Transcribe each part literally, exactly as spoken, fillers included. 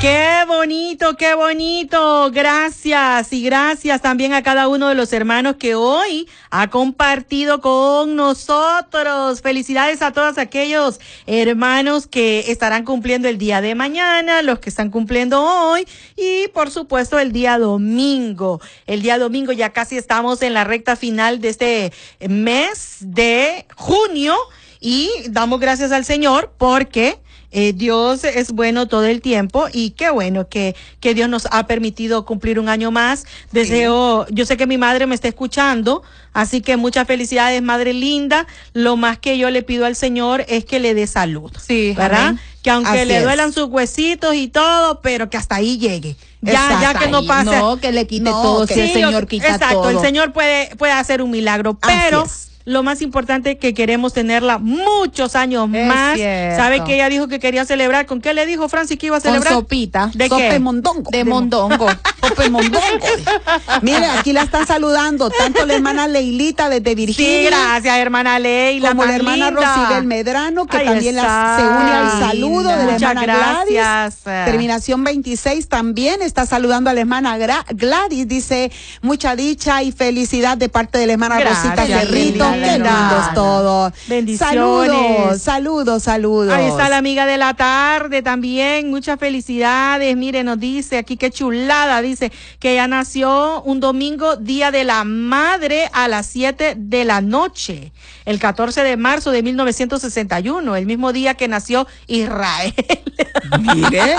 Qué bonito, qué bonito. Gracias y gracias también a cada uno de los hermanos que hoy ha compartido con nosotros. Felicidades a todos aquellos hermanos que estarán cumpliendo el día de mañana, los que están cumpliendo hoy y por supuesto el día domingo. El día domingo ya casi estamos en la recta final de este mes de junio y damos gracias al Señor porque Eh, Dios es bueno todo el tiempo y qué bueno que, que Dios nos ha permitido cumplir un año más. Deseo, sí. Yo sé que mi madre me está escuchando, así que muchas felicidades, madre linda. Lo más que yo le pido al Señor es que le dé salud. Sí, ¿verdad? Amén. Que aunque así le duelan es. sus huesitos y todo, pero que hasta ahí llegue. Ya, exacto, ya que no pase. No, que le quite no, todo, sí, si el Señor quita exacto, todo. Exacto, el Señor puede, puede hacer un milagro, pero lo más importante es que queremos tenerla muchos años es más. Cierto. ¿Sabe que ella dijo que quería celebrar? ¿Con qué le dijo Francis que iba a celebrar? Con sopita. ¿De Sope qué? mondongo. De, de mondongo. Sope mondongo. Mire, aquí la están saludando tanto la hermana Leilita desde Virginia. Sí, gracias, hermana Leila. Como la hermana Rosibel Medrano, que Ahí también la, se une al saludo de la Muchas hermana gracias. Gladys. Terminación veintiséis también está saludando a la hermana Gladys. Dice, mucha dicha y felicidad de parte de la hermana gracias, Rosita Cerrito. Qué lindos todos. Bendiciones. Saludos, saludos, saludos. Ahí está la amiga de la tarde también. Muchas felicidades. Mire, nos dice aquí qué chulada. Dice que ella nació un domingo, día de la madre, a las siete de la noche. El catorce de marzo de mil novecientos sesenta y uno. El mismo día que nació Israel. Mire,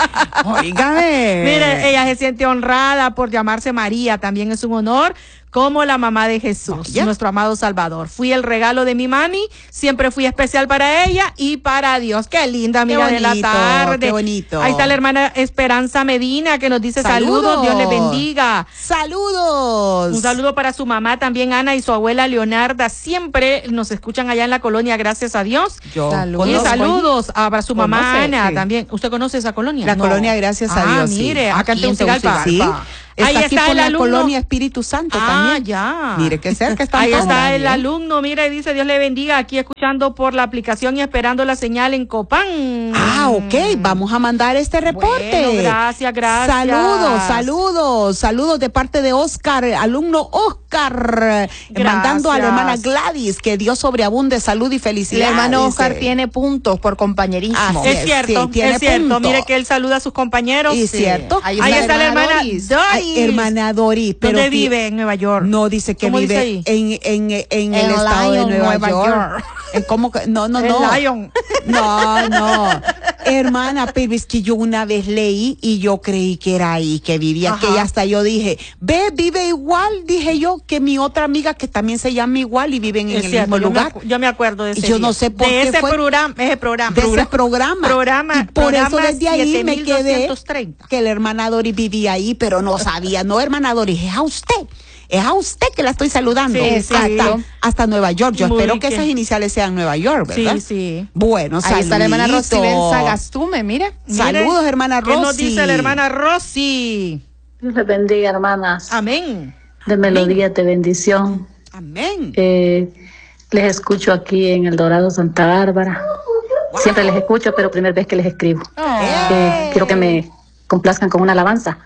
óigame. Mire, ella se siente honrada por llamarse María. También es un honor. Como la mamá de Jesús, ¿ya? Nuestro amado Salvador. Fui el regalo de mi mami, siempre fui especial para ella y para Dios. Qué linda amiga qué bonito, de la tarde. Qué bonito. Ahí está la hermana Esperanza Medina que nos dice saludos, saludos Dios le bendiga. Saludos. Un saludo para su mamá también, Ana, y su abuela Leonarda. Siempre nos escuchan allá en la colonia, gracias a Dios. Yo saludos. Y saludos a, para su mamá conoce, Ana sí. también. ¿Usted conoce esa colonia? La no. colonia, gracias a Dios. Ah, mire, sí. acá en Tegucigalpa. Sí. Está Ahí aquí está por el la alumno. colonia Espíritu Santo ah, también. ya. Mire qué cerca está. Ahí está el bien. alumno, mira, y dice Dios le bendiga, aquí escuchando por la aplicación y esperando la señal en Copán. Ah, ok, vamos a mandar este reporte. Bueno, gracias, gracias. Saludos, saludos, saludos de parte de Oscar, alumno Oscar, gracias. Mandando a la hermana Gladys, que Dios sobreabunde salud y felicidad. El hermano Oscar tiene puntos por compañerismo. Ah, es, es cierto, sí, tiene es cierto, punto. Mire que él saluda a sus compañeros. Y sí. cierto. Ahí, Ahí está la hermana Doris. Doris. Ay, hermana Doris. Pero ¿dónde vive? En Nueva York. No, dice que ¿Cómo vive dice en, en, en, en el, el estado Lion, de Nueva, Nueva York. York. En ¿Cómo que? No, no, el no. Lion. No, no. Hermana, pero es que yo una vez leí y yo creí que era ahí que vivía, Ajá. que hasta yo dije, ve, vive igual, dije yo, que mi otra amiga que también se llama igual y viven en es el cierto, mismo yo lugar. Me yo me acuerdo de ese y yo día. no sé por de qué ese fue. programa, ese programa. De ese programa. Programa. Y por programa eso desde ahí me quedé que la hermana Doris vivía ahí, pero no sabía. No, hermana Doris, es a usted. Es a usted que la estoy saludando. Sí, sí. Hasta, hasta Nueva York. Yo Muy espero bien. que esas iniciales sean Nueva York, ¿verdad? Sí, sí. Bueno, saludos. Ahí está la hermana Rosibel Sagastume, mire. Saludos, hermana Rosy. ¿Qué nos dice la hermana Rosy? Dios les bendiga, hermanas. Amén. De melodías de bendición. Amén. Eh, les escucho aquí en El Dorado, Santa Bárbara. Wow. Siempre les escucho, pero primera vez que les escribo. Oh. Eh, quiero que me complazcan con una alabanza.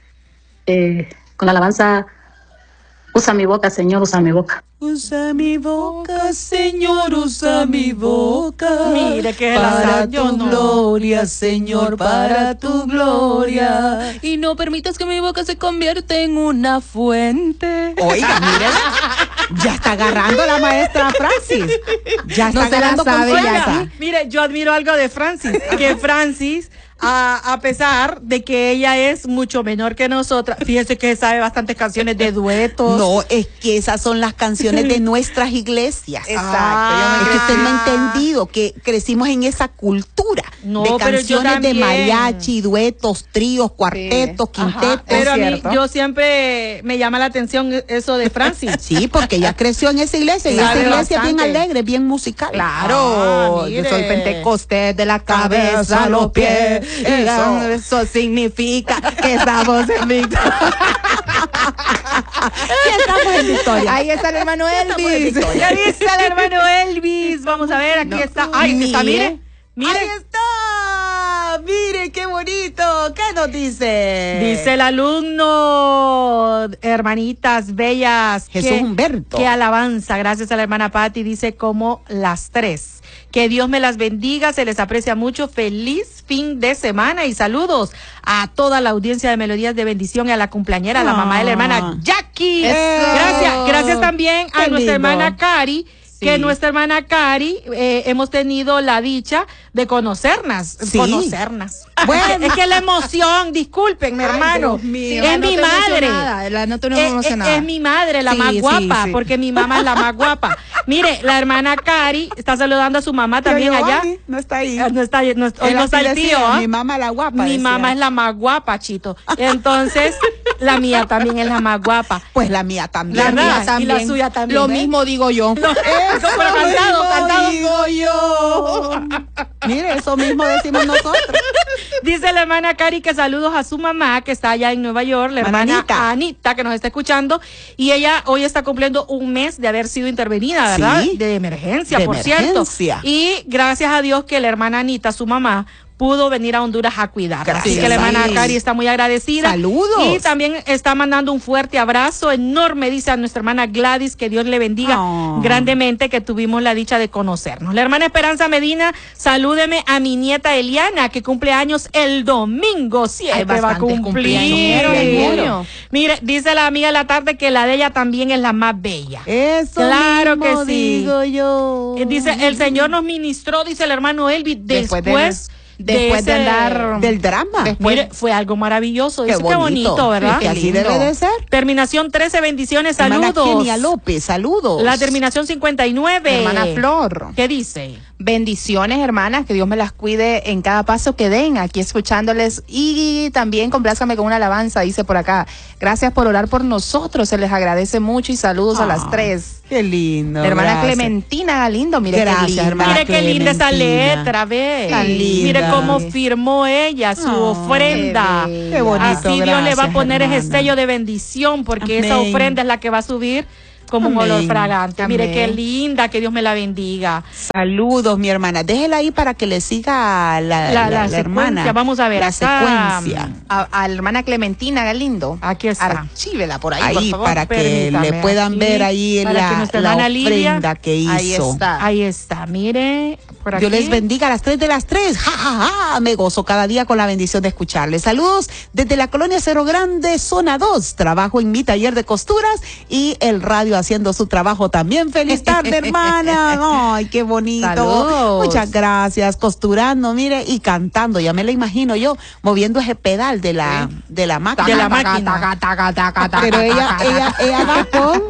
Eh, con la alabanza... Usa mi boca, Señor, usa mi boca. Usa mi boca, Señor, usa mi boca. Mire que para la tu no. gloria, Señor, para tu gloria. Y no permitas que mi boca se convierta en una fuente. Oiga, mire, ya está agarrando la maestra Francis. Ya está no se agarrando la sabe, con Oiga, ya. mire, yo admiro algo de Francis, que Francis... A, a pesar de que ella es mucho menor que nosotras, fíjese que sabe bastantes canciones de duetos. No, es que esas son las canciones de nuestras iglesias. Exacto. Ah, es que usted no ha entendido que crecimos en esa cultura no, de canciones de mariachi, duetos, tríos, cuartetos, sí. quintetos. Ajá, pero a mí, yo siempre me llama la atención eso de Francis. Sí, porque ella creció en esa iglesia, y esa iglesia bastante. Bien alegre, bien musical. Claro, ah, yo soy Pentecostés de la cabeza a los pies. Eso. Eso significa que estamos en victoria. ¿Qué estamos en victoria? Ahí está el hermano Elvis. Ahí está el hermano Elvis. Vamos a ver, aquí no, está. Ahí mire, está, mire. Mire. Ahí está. Mire. mire, qué bonito. ¿Qué nos dice? Dice el alumno, hermanitas bellas. Jesús qué, Humberto. Qué alabanza, gracias a la hermana Patti, dice como las tres. Que Dios me las bendiga, se les aprecia mucho. Feliz fin de semana y saludos a toda la audiencia de Melodías de Bendición y a la cumpleañera, a la mamá de la hermana Jackie. Eso. Gracias, gracias también a Qué nuestra lindo. hermana Cari. Sí. Que nuestra hermana Cari, eh, hemos tenido la dicha de conocernos. Sí. Conocernos. Bueno. Es que la emoción, discúlpenme, hermano. Dios mío. Sí, es no mi te madre. emocionada, la- no te Es, es- emocionada. es mi madre, la Sí, más sí, guapa, sí. porque mi mamá es la más guapa. Mire, la hermana Cari está saludando a su mamá también Pero allá. Giovanni no está ahí. Ah, No está, no, hoy Él no está así el decía, tío, ¿ah? Mi mamá la guapa. Mi decía. mamá es la más guapa, Chito. Entonces, la mía también es la más guapa. Pues la mía también. La La ¿verdad? mía también. Y la suya también, Lo ¿eh? mismo digo yo. Eso, Eso pero cantado, mismo cantado. digo yo. Mire, eso mismo decimos nosotros. Dice la hermana Cari que saludos a su mamá que está allá en Nueva York, la hermana Anita. Anita, que nos está escuchando, y ella hoy está cumpliendo un mes de haber sido intervenida, ¿verdad? Sí. De emergencia, De por emergencia. cierto. Y gracias a Dios que la hermana Anita, su mamá, pudo venir a Honduras a cuidarla. Así Gracias. que la hermana Sí. Cari está muy agradecida. Saludos. Y también está mandando un fuerte abrazo enorme, dice a nuestra hermana Gladys, que Dios le bendiga Oh. grandemente, que tuvimos la dicha de conocernos. La hermana Esperanza Medina, salúdeme a mi nieta Eliana, que cumple años el domingo siete, va a bastantes cumplir. cumpleaños en junio. Mire, dice la amiga de la tarde que la de ella también es la más bella. Eso Claro mismo que sí. digo yo. Eh, Dice, el Señor nos ministró, dice el hermano Elvis, después, Después de- después de ese- andar- Del drama. Después- Mire, fue algo maravilloso. Qué Dice, qué bonito. bonito, ¿verdad? Que así lindo. debe de ser. Terminación trece, bendiciones, Hermana saludos. Kenia López, saludos. La terminación cincuenta y nueve. Hermana Flor. ¿Qué dice? Bendiciones, hermanas, que Dios me las cuide en cada paso que den, aquí escuchándoles, y también complázcame con una alabanza, dice por acá. Gracias por orar por nosotros, se les agradece mucho y saludos a las Ah, tres. Qué lindo. La hermana gracias. Clementina Galindo, mire qué Gracias, linda. hermana. Mire qué linda esa Clementina. letra, ve. Tan linda. Mire cómo firmó ella su Oh, ofrenda. qué Qué bonito. Así Dios le va a gracias, poner ese hermana. sello de bendición, porque esa Amén. ofrenda es la que va a subir como un Amén. olor fragante. Mire Amén. qué linda, que Dios me la bendiga. Saludos, mi hermana. Déjela ahí para que le siga la, La- la, la la hermana. secuencia. Vamos a ver, La acá. secuencia. A, a la hermana Clementina Galindo. Aquí está. Archívela por ahí, Ahí, por favor. para que permítame, le puedan aquí, ver ahí para que la, nuestra la hermana Lidia- ofrenda que hizo. Ahí está. Ahí está, mire. Por aquí. Dios les bendiga a las tres de las tres. Ja, ja, ja. Me gozo cada día con la bendición de escucharles. Saludos desde la colonia Cerro Grande, zona dos. Trabajo en mi taller de costuras y el radio haciendo su trabajo también. Feliz tarde, hermana. Ay, qué bonito. Saludos. Muchas gracias. Costurando, mire, y cantando. Ya me la imagino yo, moviendo ese pedal de la, de la máquina. De la Taca, máquina. taca, taca, taca, taca, Pero ella, taca, ella, taca. ella va con,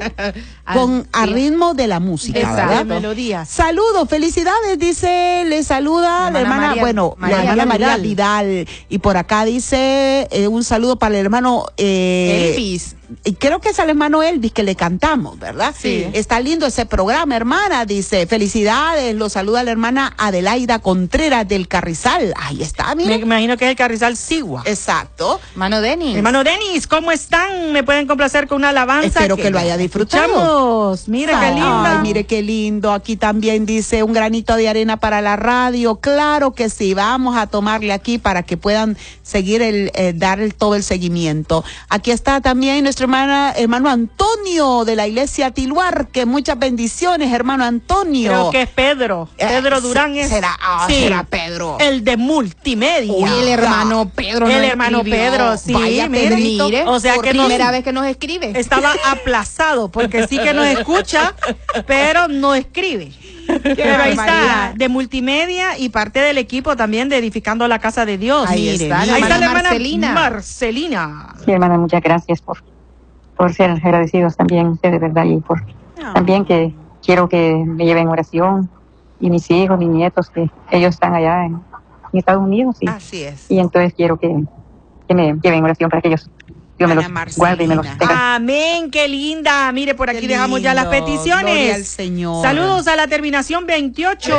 con a sí. ritmo de la música, Exacto. ¿verdad? De melodías. Saludos, felicidades, dice, le saluda la Hermana hermana, María- bueno, María la hermana María Vidal. Vidal. Y por acá dice eh, un saludo para el hermano eh, Elvis. y creo que es al hermano Elvis que le cantamos, ¿verdad? Sí. Está lindo ese programa, hermana, dice, felicidades, lo saluda la hermana Adelaida Contreras del Carrizal. Ahí está, Me mire. imagino que es el Carrizal Sigua. Exacto. Mano Denis. Hermano Denis, ¿cómo están? ¿Me pueden complacer con una alabanza? Espero que lo haya disfrutado. Escuchamos. Mire qué Ay, linda. mire qué lindo. Aquí también dice un granito de arena para la radio. Claro que sí. Vamos a tomarle aquí para que puedan seguir el, eh, dar el, todo el seguimiento. Aquí está también nuestro hermana, hermano Antonio de la iglesia Tiluar. Que muchas bendiciones, hermano Antonio. Creo que es Pedro. Eh, Pedro Durán es. será, ah, Sí, será Pedro. El de multimedia. Uy, el hermano Pedro. El nos hermano escribió. Pedro, sí, Vaya, mire. Pedrito. Mire, o sea por que nos- primera vez que nos escribe. Estaba aplazado porque sí que nos escucha, pero no escribe. Pero ahí está, barbaridad. de multimedia y parte del equipo también de Edificando la Casa de Dios. Ahí Mire, está, la ahí está la hermana hermana Marcelina. Marcelina. Sí, hermana, muchas gracias por, por ser agradecidos también ustedes, ¿verdad? Y por también que quiero que me lleven oración y mis hijos, mis nietos, que ellos están allá en, en Estados Unidos y, Así es. y entonces quiero que, que me lleven oración para que ellos, Dios me Ana los Marcelina. guarde y me los tenga. Amén, qué linda. Mire, por aquí Qué dejamos ya las lindo. peticiones. Gloria al Señor. Saludos a la terminación veintiocho.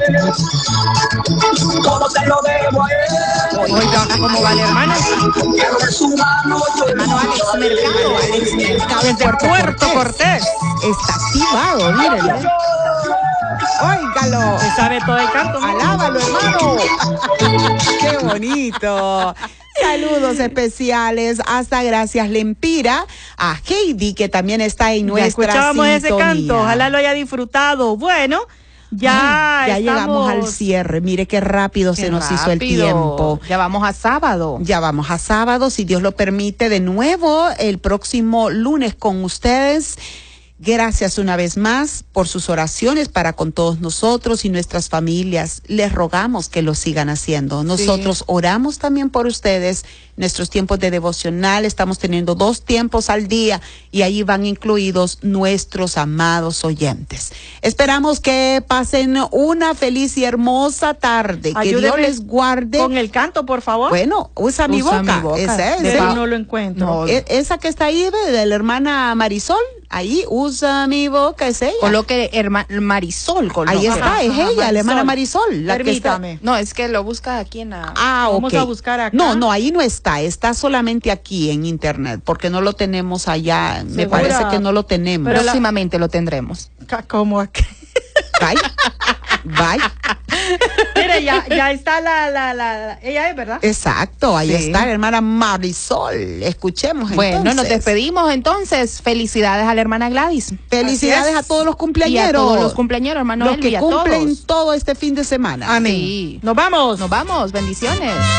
¿Cómo te lo debo a él? Oiga, ¿cómo va el hermano? Quiero de su mano, yo Hermano Alex Mercado, Alex Mercado Desde Puerto Cortés. Está activado, mírenlo. Óigalo. Se sabe todo el canto. Alábalo, hermano. Qué bonito. Saludos especiales, hasta gracias Lempira, a Heidi que también está en nuestra escuchábamos sintonía. ese canto, ojalá lo haya disfrutado. Bueno, ya, Ay, ya estamos... llegamos al cierre. Mire qué rápido Qué se nos rápido. hizo el tiempo. Ya vamos a sábado. Ya vamos a sábado, si Dios lo permite, de nuevo el próximo lunes con ustedes. Gracias una vez más por sus oraciones para con todos nosotros y nuestras familias. Les rogamos que lo sigan haciendo. Nosotros sí. oramos también por ustedes. Nuestros tiempos de devocional, estamos teniendo dos tiempos al día y ahí van incluidos nuestros amados oyentes. Esperamos que pasen una feliz y hermosa tarde. Ayúdeme que Dios les guarde. Con el canto, por favor. Bueno, usa mi usa boca. Mi boca. Esa es. Pero no lo encuentro. No, e- esa que está ahí, ¿ve? De la hermana Marisol. Ahí, usa mi boca, es ella. Coloque herma, Marisol. Coloque. Ahí está, Ajá, es ajá, ella, la hermana Marisol. La Permítame. que está... No, es que lo busca aquí en la... Ah, Vamos ok. a buscar acá. No, no, ahí no está, está solamente aquí en internet, porque no lo tenemos allá, me ¿Segura? parece que no lo tenemos. Pero Próximamente lo tendremos. ¿Cómo aquí? Bye, bye. Mire, ya, ya está la, la, la, la- ella es, ¿verdad? Exacto, ahí Sí. está la hermana Marisol. Escuchemos Bueno, entonces. nos despedimos entonces. Felicidades a la hermana Gladys. Felicidades Así es. a todos los Y a cumpleañeros. todos los cumpleaños, hermano los Elvi, que a cumplen todos. todo este fin de semana. Amén. Sí. Nos vamos. Nos vamos. Bendiciones.